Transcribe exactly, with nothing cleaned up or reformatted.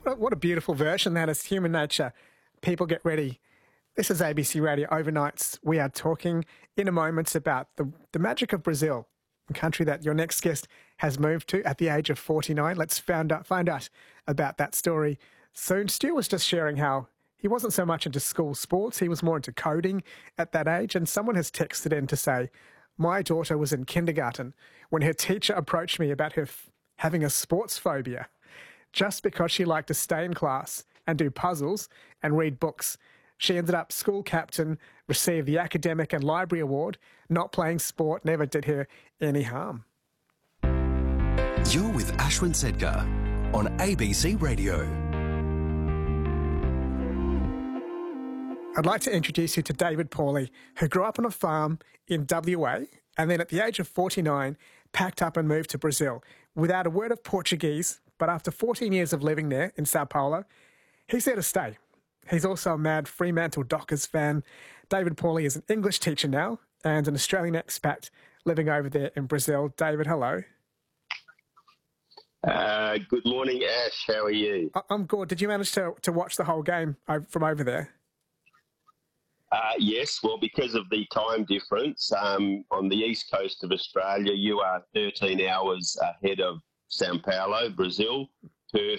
What what a beautiful version that is. Human nature. People get ready. This is A B C Radio Overnights. We are talking in a moment about the, the magic of Brazil, a country that your next guest has moved to at the age of forty-nine. Let's find out, find out about that story soon. Stu was just sharing how he wasn't so much into school sports. He was more into coding at that age. And someone has texted in to say, my daughter was in kindergarten when her teacher approached me about her f- having a sports phobia just because she liked to stay in class and do puzzles and read books. She ended up school captain, received the academic and library award. Not playing sport never did her any harm. You're with Ashwin Sedkar on A B C Radio. I'd like to introduce you to David Pauly, who grew up on a farm in W A and then at the age of forty-nine packed up and moved to Brazil without a word of Portuguese, but after fourteen years of living there in Sao Paulo, he's there to stay. He's also a mad Fremantle Dockers fan. David Pauly is an English teacher now and an Australian expat living over there in Brazil. David, hello. Uh, good morning, Ash. How are you? I- I'm good. Did you manage to, to watch the whole game from over there? Uh, yes, well, because of the time difference, um, on the east coast of Australia, you are thirteen hours ahead of Sao Paulo, Brazil. Perth